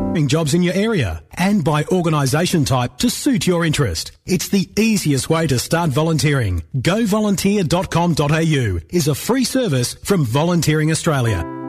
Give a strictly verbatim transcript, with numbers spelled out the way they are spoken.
jobs in your area and by organisation type to suit your interest. It's the easiest way to start volunteering. go volunteer dot com dot a u is a free service from Volunteering Australia.